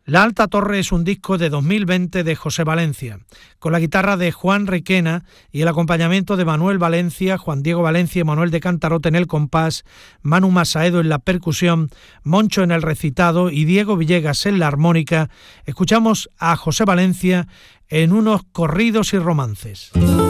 La Alta Torre es un disco de 2020 de José Valencia, con la guitarra de Juan Requena y el acompañamiento de Manuel Valencia, Juan Diego Valencia y Manuel de Cantarote en el compás, Manu Masaedo en la percusión, Moncho en el recitado y Diego Villegas en la armónica. Escuchamos a José Valencia en unos corridos y romances.